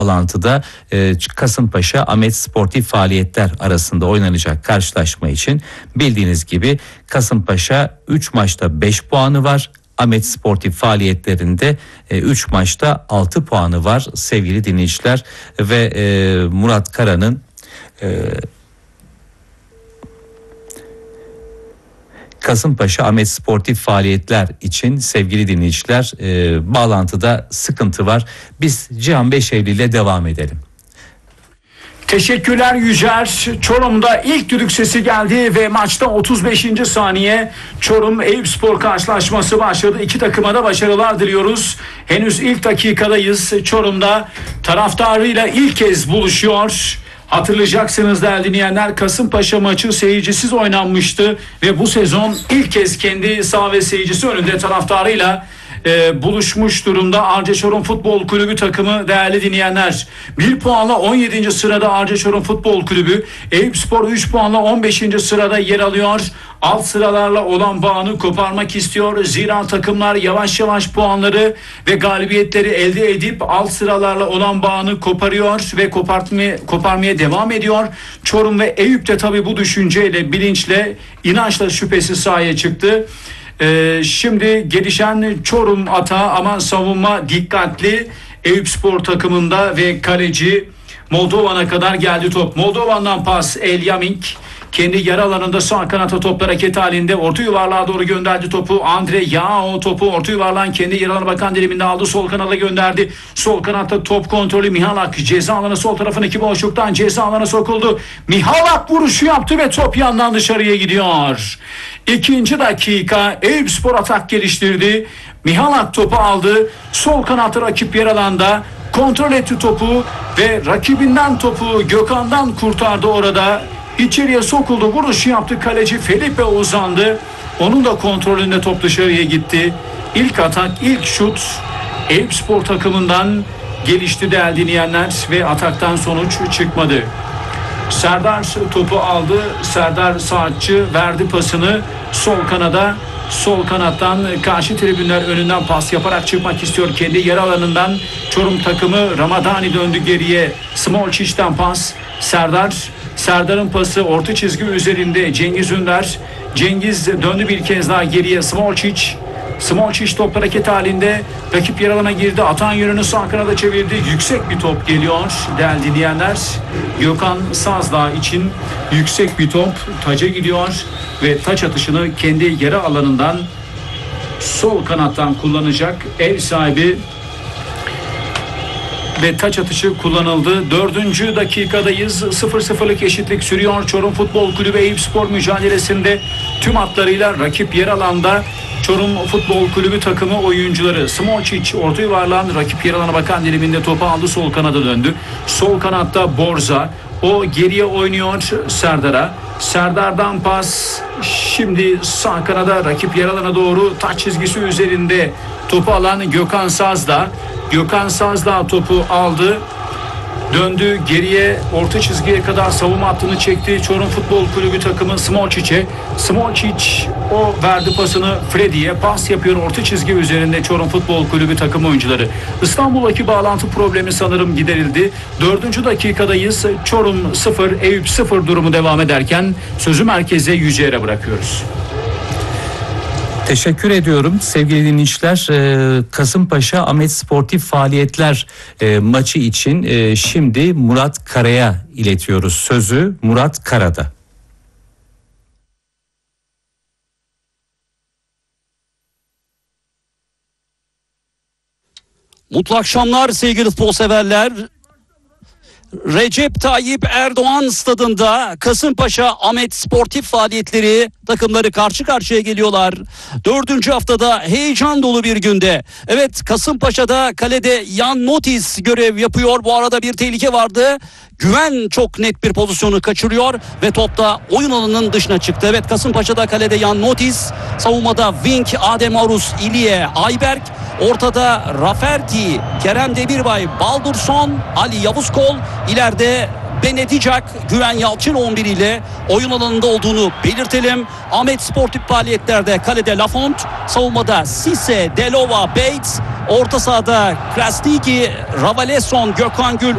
bağlantıda Kasımpaşa Ahmet Sportif Faaliyetler arasında oynanacak karşılaşma için bildiğiniz gibi Kasımpaşa 3 maçta 5 puanı var. Ahmet Sportif Faaliyetlerinde 3 maçta 6 puanı var sevgili dinleyiciler ve Murat Kara'nın Kasımpaşa Ahmet Sportif Faaliyetler için sevgili dinleyiciler bağlantıda sıkıntı var. Biz Cihan Beşevli ile devam edelim. Teşekkürler Yücer. Çorum'da ilk düdük sesi geldi ve maçta 35. saniye Çorum Eyüpspor karşılaşması başladı. İki takıma da başarılar diliyoruz. Henüz ilk dakikadayız. Çorum'da taraftarıyla ilk kez buluşuyor. Hatırlayacaksınız değerli dinleyenler, Kasımpaşa maçı seyircisiz oynanmıştı ve bu sezon ilk kez kendi saha ve seyircisi önünde taraftarıyla buluşmuş durumda Arca Çorum Futbol Kulübü takımı değerli dinleyenler. 1 puanla 17. sırada Arca Çorum Futbol Kulübü, Eyüpspor 3 puanla 15. sırada yer alıyor. Alt sıralarla olan bağını koparmak istiyor. Zira takımlar yavaş yavaş puanları ve galibiyetleri elde edip alt sıralarla olan bağını koparıyor ve koparmaya devam ediyor. Çorum ve Eyüp de tabii bu düşünceyle, bilinçle, inançla şüphesiz sahaya çıktı. Şimdi gelişen Çorum atağı ama savunma dikkatli. Eyüpspor takımında ve kaleci Moldovan'a kadar geldi top. Moldovan'dan pas El Yamink. Kendi yarı alanında sağ kanata toplar hareket halinde. Orta yuvarlığa doğru gönderdi topu. Andre Yao topu orta yuvarlağın kendi yarı alanına bakan diliminde aldı. Sol kanala gönderdi. Sol kanatta top kontrolü Mihalak. Ceza alanı sol tarafındaki boşluktan ceza alana sokuldu. Mihalak vuruşu yaptı ve top yandan dışarıya gidiyor. 2. dakika Eyüpspor atak geliştirdi. Mihalak topu aldı. Sol kanatta rakip yer alanda. Kontrol etti topu ve rakibinden topu Gökhan'dan kurtardı orada. İçeriye sokuldu, vuruşu yaptı, kaleci Felipe uzandı. Onun da kontrolünde top dışarıya gitti. İlk atak, ilk şut Eyüpspor takımından gelişti değerli dinleyenler ve ataktan sonuç çıkmadı. Serdar topu aldı. Serdar Saatçı verdi pasını sol kanada. Sol kanattan karşı tribünler önünden pas yaparak çıkmak istiyor. Kendi yarı alanından Çorum takımı Ramadani döndü geriye. Smolčić'ten pas. Serdar'ın pası orta çizgi üzerinde Cengiz Ünder. Cengiz döndü bir kez daha geriye. Smolčić top hareket halinde. Rakip yer alana girdi. Atan yönünü sağ kanada çevirdi. Yüksek bir top geliyor değerli dinleyenler. Gökhan Sazdağ için yüksek bir top taca gidiyor ve taç atışını kendi yarı alanından sol kanattan kullanacak ev sahibi ve taç atışı kullanıldı. 4. dakikadayız. 0-0'lık eşitlik sürüyor. Çorum Futbol Kulübü Eyüpspor mücadelesinde tüm hatlarıyla rakip yer alanda. Çorum Futbol Kulübü takımı oyuncuları Smolčić orta yuvarlağın rakip yer alana bakan diliminde topu aldı, sol kanada döndü. Sol kanatta Borza. O geriye oynuyor Serdar'a. Serdar'dan pas. Şimdi sağ kanada rakip yer alana doğru taç çizgisi üzerinde topu alan Gökhan Sazdağ. Gökhan Sazdağ topu aldı. Döndü geriye orta çizgiye kadar savunma hattını çekti. Çorum Futbol Kulübü takımı Smolčić'e. Smolčić o verdi pasını Freddy'ye. Pas yapıyor orta çizgi üzerinde Çorum Futbol Kulübü takım oyuncuları. İstanbul'daki bağlantı problemi sanırım giderildi. 4. dakikadayız. Çorum 0, Eyüp 0 durumu devam ederken sözü merkeze Yüce'ye bırakıyoruz. Teşekkür ediyorum sevgili dinleyiciler. Kasımpaşa Ahmet Sportif Faaliyetler maçı için şimdi Murat Kara'ya iletiyoruz sözü. Murat Kara'da. Mutlu akşamlar sevgili futbol severler. Recep Tayyip Erdoğan stadında Kasımpaşa Ahmet Sportif Faaliyetleri takımları karşı karşıya geliyorlar. 4. haftada heyecan dolu bir günde. Evet, Kasımpaşa'da kalede Jan Notis görev yapıyor. Bu arada bir tehlike vardı. Güven çok net bir pozisyonu kaçırıyor ve top da oyun alanının dışına çıktı. Evet, Kasımpaşa'da kalede Jan Notis, savunmada Vink, Adem Arus, İliye, Ayberk, ortada Rafferty, Kerem Demirbay, Baldurson, Ali Yavuzkol, ileride Benedicak, Güven Yalçın 11 ile oyun alanında olduğunu belirtelim. Ahmet Sportif Faaliyetlerde kalede Lafont, savunmada Sisse, Delova, Bates, orta sahada Krasniki, Ravaleson, Gökhan Gül,